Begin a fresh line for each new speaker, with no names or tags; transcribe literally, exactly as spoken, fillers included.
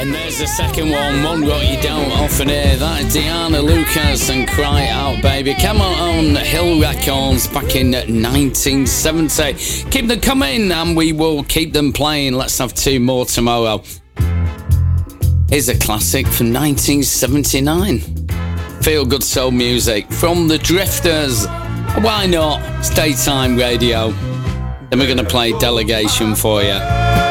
And there's the second one, one what you don't often hear. That is Diana Lucas and Cry Out Baby. Came out on Hill Records back in nineteen seventy. Keep them coming and we will keep them playing. Let's have two more tomorrow. Here's a classic from nineteen seventy-nine. Feel good soul music from the Drifters. Why not? It's daytime radio. Then we're going to play Delegation for you.